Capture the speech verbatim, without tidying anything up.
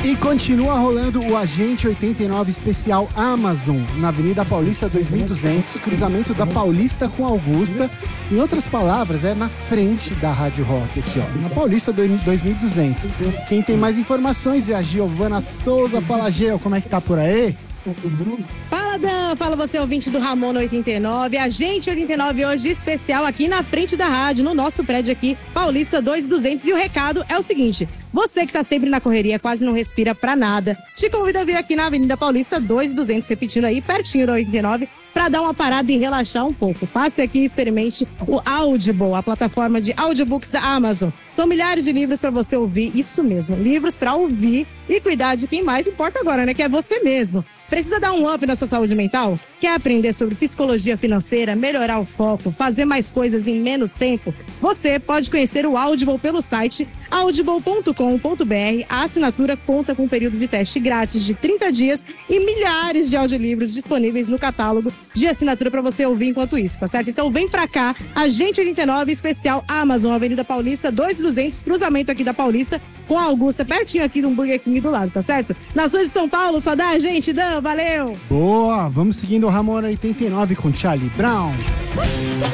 E continua rolando o Agente oitenta e nove especial Amazon, na Avenida Paulista dois mil e duzentos, cruzamento da Paulista com Augusta. Em outras palavras, é na frente da Rádio Rock aqui, ó, na Paulista dois mil e duzentos. Quem tem mais informações é a Giovana Souza. Fala, Geo, como é que tá por aí? Fala, Dan, fala você, ouvinte do Ramona oitenta e nove, Agente oitenta e nove hoje especial aqui na frente da rádio, no nosso prédio aqui, Paulista dois mil e duzentos. E o recado é o seguinte: você que tá sempre na correria, quase não respira pra nada, te convido a vir aqui na Avenida Paulista dois mil e duzentos, repetindo aí, pertinho da oitenta e nove, para dar uma parada e relaxar um pouco. Passe aqui e experimente o Audible, a plataforma de audiobooks da Amazon. São milhares de livros para você ouvir, isso mesmo, livros para ouvir e cuidar de quem mais importa agora, né, que é você mesmo. Precisa dar um up na sua saúde mental? Quer aprender sobre psicologia financeira, melhorar o foco, fazer mais coisas em menos tempo? Você pode conhecer o Audible pelo site audible ponto com ponto b r. A assinatura conta com um período de teste grátis de trinta dias e milhares de audiolivros disponíveis no catálogo de assinatura para você ouvir enquanto isso, tá certo? Então vem pra cá, Agente oitenta e nove, especial Amazon, Avenida Paulista dois mil e duzentos, cruzamento aqui da Paulista com a Augusta, pertinho aqui do Burger King do lado, tá certo? Nas ruas de São Paulo, só dá a gente, Dan, valeu! Boa, vamos seguindo o Ramona oitenta e nove com Charlie Brown.